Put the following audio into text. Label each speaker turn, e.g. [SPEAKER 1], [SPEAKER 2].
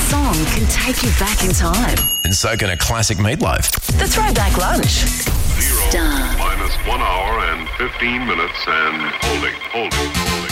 [SPEAKER 1] song can take you back in time.
[SPEAKER 2] And so can a classic meatloaf.
[SPEAKER 1] The Throwback Lunch.
[SPEAKER 3] 0
[SPEAKER 1] Star.
[SPEAKER 3] minus 1 hour and 15 minutes and holding.